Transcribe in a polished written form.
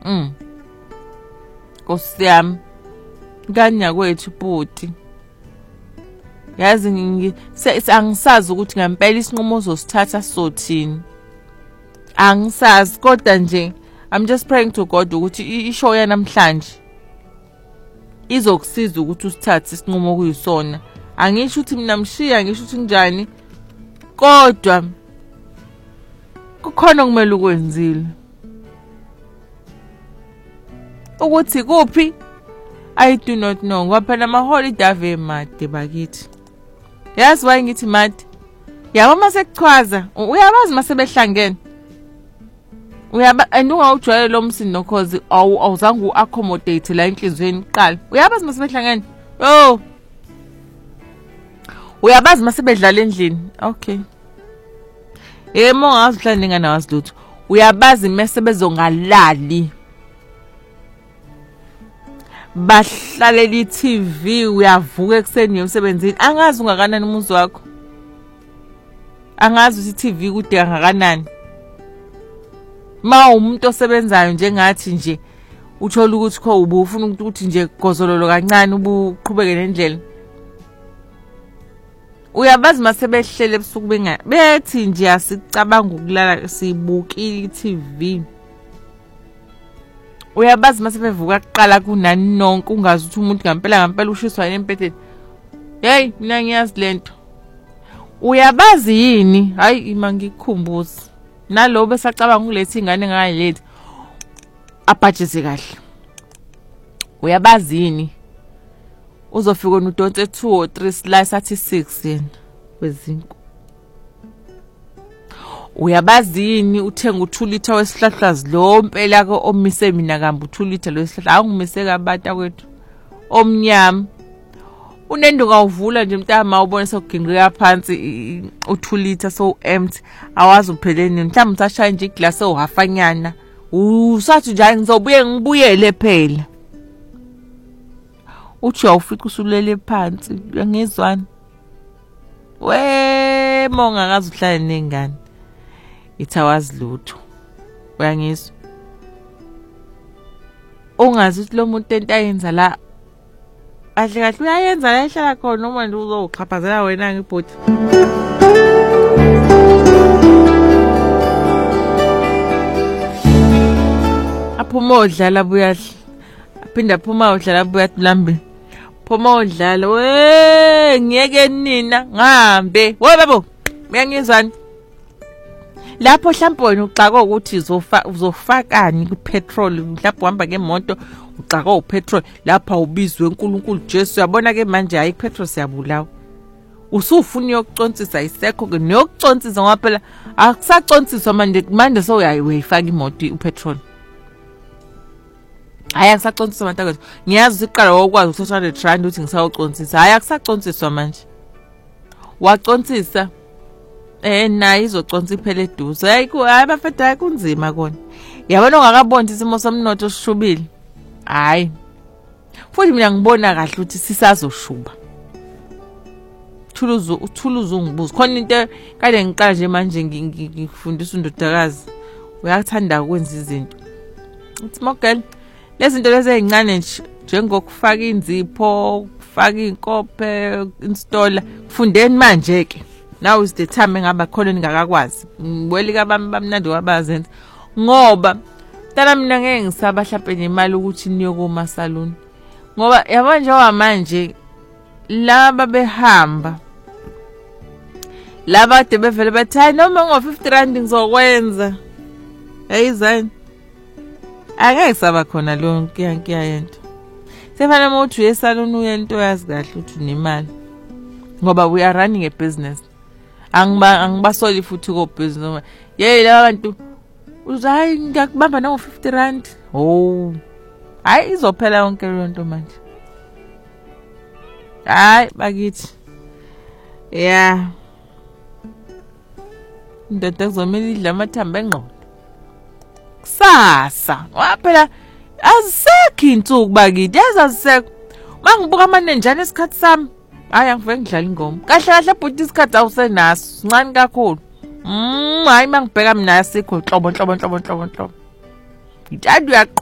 Nkosi yami. Kanya kwethu bhuti. Yazi angisazi ukuthi ngempela isinqumo uzosithatha sothini. Angisazi kodwa nje I'm just praying to God ukuthi ishow yanamhlanje izokusiza ukuthi usithathe isinqumo kuyisona. Angisho ukuthi mina mshiya, ngisho ukuthi njani, kodwa kukhona kumele ukwenzile. Ukuthi kuphi I do not know. Ngoba phela ama holiday ave made bakithi. Yazi why ngithi made? Yabo mase kuchwaza, uyabazi mase behlangene. Ungawujwayele lo msindo cause awuzange uaccommodate la enhlizweni iqala. Uyabazi mase behlangene? Yo. Uyabazi mase bedlala endlini. Okay. Mongazi uhlale nganawazi lutho. Uyabazi mase bezongalali. Bahlalela iTV, uyavuka ekseni emsebenzini. Angazi ungakanani umuzi wakho. Angazi ukuthi iTV kude kangakanani. Ma umuntu osebenzayo njengathi nje uthola ukuthi kho ubufuna ukuthi nje gozololo kancane ubuqhubeke nendlela. Uyabazi mase behlele ebusuku bethi nje asicabanga ukulala sibukile iTV. Uyabazi mase bevuka kuqala kunani nonke ungazi ukuthi umuntu ngempela ushiswa yini empetheni. Hey mina ngiyazi lento. Uyabazi yini? Hayi ima ngikukhumbuza. Nalo besacabanga ukuletha ingane ngayilethi. Abhajeze kahle. Uyabazi yini? Uzofika nodonse 2 or 3 slice athi 6 yena kwezinto. Uyabazi yini uthenga u2 liter wesihlahlazi lo mpela ke omise mina kamba u2 liter wesihlahla angimise kabata kwethu omnyama. Unenduka uvula nje mntama ubone sokuginqika phansi u2 liter so empty awazi upheleni mhlawumbe usashaya nje iglass ohafanyana usathi nje ngizobuyele phela. Uthi awufika usulele phansi ngezwana. We monga akazi uhlale nengane. Ithawazi lutho. Uyangizwa? Ungazi ukuthi lo muntu into ayenza la kahle uyayenza la ehlala khona noma nje uzoxhaphazela wena ngibhuti. Aphuma odlala buyadla. Aphinda aphuma odlala buyadlambe. Phuma odlala we ngiyeke nina ngihambe. We babo uyangizwani? Lapho mhlawumbe wena uxaka ukuthi uzofakani kupetrol mhlawumbe uhamba ngemoto uxaka upetrol lapha ubizwe uNkulunkulu Jesu uyabona ke manje hayi ipetrol siyabulawa. Usufuna yokucontsisa isekho ke neyokucontsisa ngoba phela akusacontsiswa manje so uyayifaka imoto upetrol. Hayi akusacontsiswa manje ngiyazi usiqala ukwazi ukuthatha 100 rand uthi ngisayocontsisa. Hayi akusacontsiswa manje. Wacontsisa nayo izoconsa iphele eduze. Hayi bafethu hayi kunzima kona. Yabona ungakaboni isimo somnotho sishubile. Hayi. Futhi mina ngibona kahle ukuthi sisazoshuba. Uthuluzu ungibuza. Khona into kade ngiqala nje manje ngifundisa undodakazi. Uyakuthanda ukwenza izinto. Uthi mogel lezi zinto lezi ezincane nje njengokufaka inzipho, ukufaka inkophe, installer. Kufundeni manje ke. Now is the time engaba khona ningakakwazi. Ngibwelika bamnandi wabazenza. Ngoba tala mina ngeke ngisaba mhlawumbe nemali ukuthi niyokoma salon. Ngoba yabo nje manje laba behamba. Laba de bevele bathi hayi noma ngo50 rand ngizokwenza. Hayizani. Angeke saba khona lonke yento. Sefana mothu yesalon uyento yazi kahle ukuthi unemali. Ngoba we are running a business. Angibasoli futhi ko business. Yey laba bantu uzayi ngiyakubamba na 50 rand. Oh. Hayi izophela yonke lonto manje. Hayi bakithi. Yeah. Ndoda kuzomela idla amathambo engqondo. Kusasa. Waphela azisekho insuku bakithi. Yazazisekho. Mangibuka amanenjana esikhathi sami. Hayi angiveke ngidlala ingoma. Kahle bhuti isikhathi awusenaso. Ncane kakhulu. Hayi mangibheka mina asikho hlobo. Ngithanda